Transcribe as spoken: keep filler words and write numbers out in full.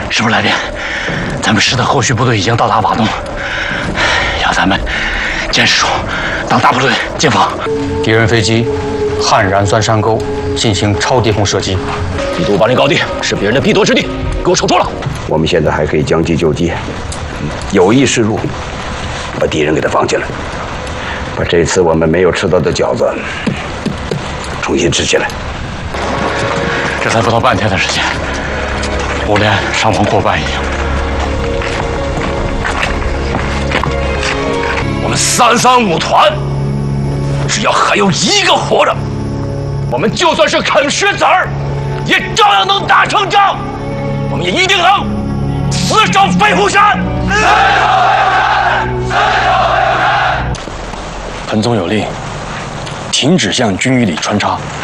师傅来电，咱们师的后续部队已经到达瓦东，要咱们坚持住，当大部队进防。 敌人飞机悍然钻山沟，进行超低空射击。 一度巴林高地是别人的必夺之地，给我守住了。 我们现在还可以将计就计，有意识入，把敌人给他放起来，把这次我们没有吃到的饺子重新吃起来。 这才不到半天的时间，五连伤亡过半矣。我们三三五团，只要还有一个活着，我们就算是啃石子儿，也照样能打胜仗。我们也一定能死守飞虎山。死守飞虎山！死守飞虎山！ 彭总有令，停止向军医里穿插。